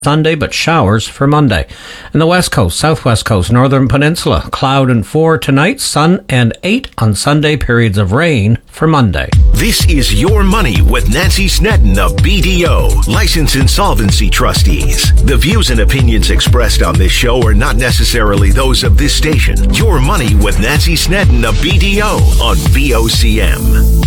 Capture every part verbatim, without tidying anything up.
Sunday, but showers for Monday. And the West Coast, Southwest Coast, Northern Peninsula, cloud and four tonight, sun and eight on Sunday, periods of rain for Monday. This is Your Money with Nancy Snedden of B D O, Licensed Insolvency Trustees. The views and opinions expressed on this show are not necessarily those of this station. Your Money with Nancy Snedden of B D O on V O C M.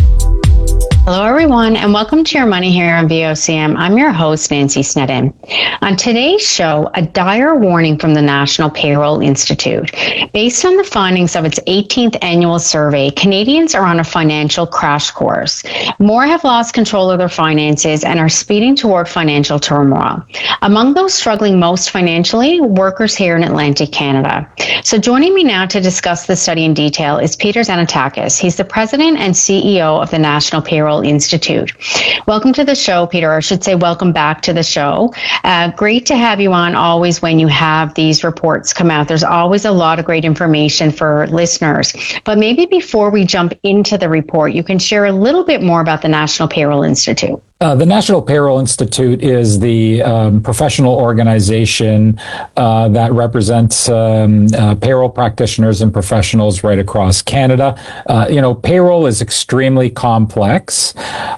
Hello, everyone, and welcome to Your Money here on V O C M. I'm your host, Nancy Snedden. On today's show, a dire warning from the National Payroll Institute. Based on the findings of its eighteenth annual survey, Canadians are on a financial crash course. More have lost control of their finances and are speeding toward financial turmoil. Among those struggling most financially, workers here in Atlantic Canada. So joining me now to discuss the study in detail is Peter Xanatakis. He's the president and C E O of the National Payroll Institute. Welcome to the show, Peter. I should say welcome back to the show. Uh, great to have you on always when you have these reports come out. There's always a lot of great information for listeners. But maybe before we jump into the report, you can share a little bit more about the National Payroll Institute. Uh, the National Payroll Institute is the um, professional organization uh, that represents um, uh, payroll practitioners and professionals right across Canada. Uh, you know, payroll is extremely complex,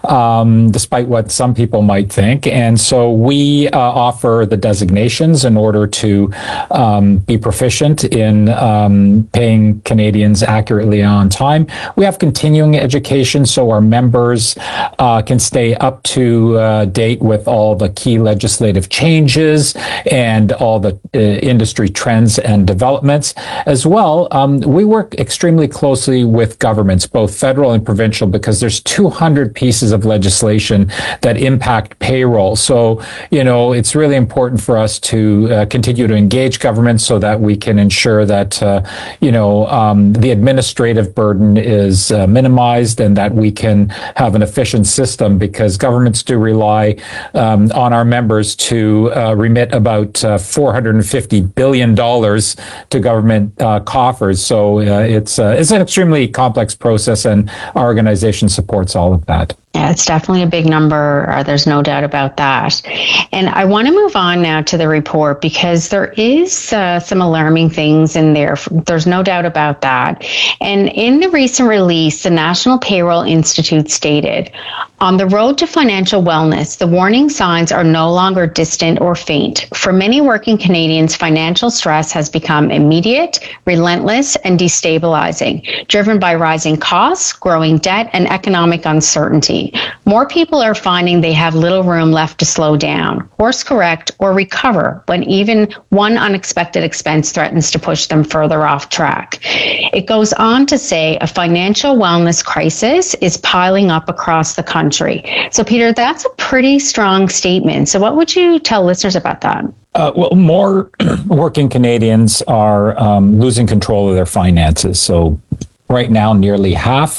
um, despite what some people might think. And so we uh, offer the designations in order to um, be proficient in um, paying Canadians accurately on time. We have continuing education, so our members uh, can stay up to to uh, date with all the key legislative changes and all the uh, industry trends and developments. As well, um, we work extremely closely with governments, both federal and provincial, because there's two hundred pieces of legislation that impact payroll. So, you know, it's really important for us to uh, continue to engage governments so that we can ensure that, uh, you know, um, the administrative burden is uh, minimized and that we can have an efficient system, because government Governments do rely um, on our members to uh, remit about uh, four hundred fifty billion dollars to government uh, coffers. So uh, it's uh, it's an extremely complex process, and our organization supports all of that. Yeah, it's definitely a big number. Uh, there's no doubt about that. And I want to move on now to the report, because there is uh, some alarming things in there. There's no doubt about that. And in the recent release, the National Payroll Institute stated, on the road to financial wellness, the warning signs are no longer distant or faint. For many working Canadians, financial stress has become immediate, relentless, and destabilizing, driven by rising costs, growing debt, and economic uncertainty. More people are finding they have little room left to slow down, course correct, or recover when even one unexpected expense threatens to push them further off track. It goes on to say a financial wellness crisis is piling up across the country. So, Peter, that's a pretty strong statement. So what would you tell listeners about that? Uh, well, more working Canadians are um, losing control of their finances. So right now, nearly half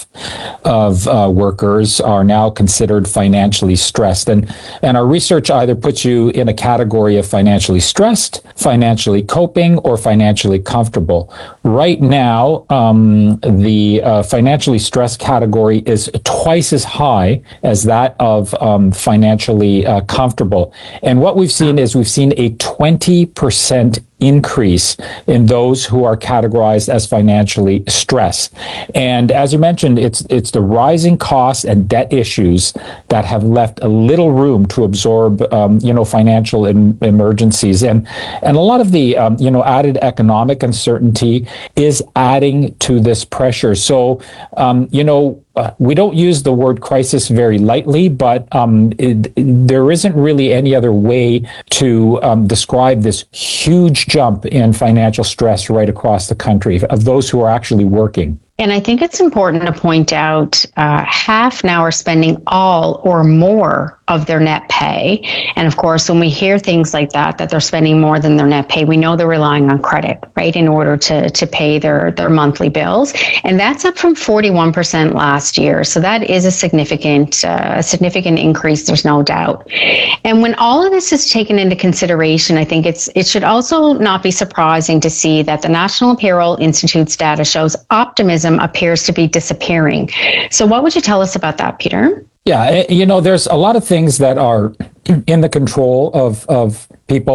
of uh, workers are now considered financially stressed. And, and our research either puts you in a category of financially stressed, financially coping, or financially comfortable. Right now, um, the uh, financially stressed category is twice as high as that of um, financially uh, comfortable. And what we've seen is we've seen a twenty percent increase in those who are categorized as financially stressed. And as you mentioned, it's it's the rising costs and debt issues that have left a little room to absorb, um, you know, financial em- emergencies. And and a lot of the, um, you know, added economic uncertainty is adding to this pressure. So, um, you know, Uh, we don't use the word crisis very lightly, but um, it, there isn't really any other way to um, describe this huge jump in financial stress right across the country of those who are actually working. And I think it's important to point out uh, half now are spending all or more of their net pay. And of course, when we hear things like that, that they're spending more than their net pay, we know they're relying on credit, right, in order to, to pay their, their monthly bills. And that's up from forty-one percent last year. So that is a significant, uh, significant increase, there's no doubt. And when all of this is taken into consideration, I think it's it should also not be surprising to see that the National Payroll Institute's data shows optimism appears to be disappearing. So what would you tell us about that, Peter? Yeah, you know, there's a lot of things that are in the control of of people.